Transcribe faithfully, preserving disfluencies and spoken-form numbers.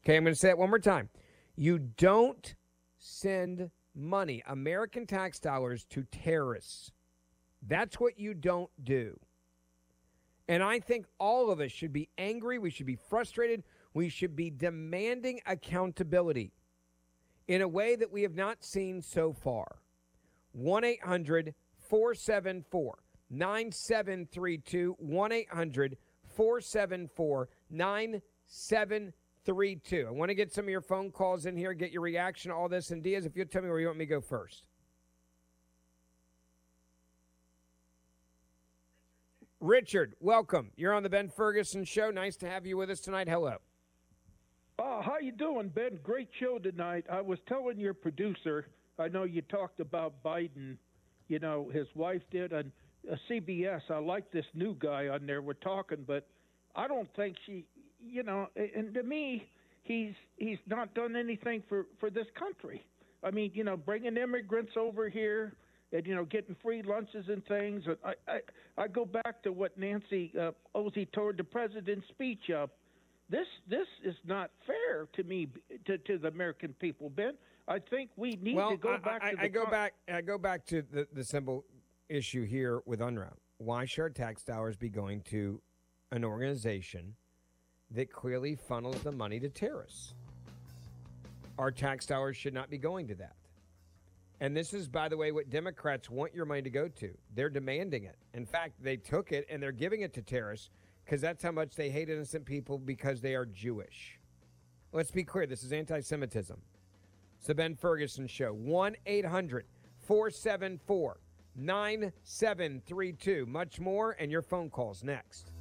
Okay, I'm going to say it one more time. You don't send money, American tax dollars, to terrorists. That's what you don't do. And I think all of us should be angry. We should be frustrated. We should be demanding accountability in a way that we have not seen so far. one eight hundred four seven four nine seven three two. one eight hundred four seven four nine seven three two. I want to get some of your phone calls in here, get your reaction to all this. And Diaz, if you'll tell me where you want me to go first. Richard, welcome. You're on the Ben Ferguson Show. Nice to have you with us tonight. Hello. Uh, how you doing, Ben? Great show tonight. I was telling your producer, I know you talked about Biden, you know, his wife did, and uh, C B S. I like this new guy on there. We're talking, but I don't think she, you know, and to me, he's he's not done anything for, for this country. I mean, you know, bringing immigrants over here, and, you know, getting free lunches and things. I I, I go back to what Nancy uh, Pelosi told the president's speech. Uh, this this is not fair to me, to, to the American people, Ben. I think we need well, to go I, back I, to the I go con- back. I go back to the, the simple issue here with UNRWA. Why should our tax dollars be going to an organization that clearly funnels the money to terrorists? Our tax dollars should not be going to that. And this is, by the way, what Democrats want your money to go to. They're demanding it. In fact, they took it and they're giving it to terrorists because that's how much they hate innocent people because they are Jewish. Let's be clear. This is anti-Semitism. It's the Ben Ferguson Show. one eight hundred four seven four nine seven three two. Much more and your phone calls next.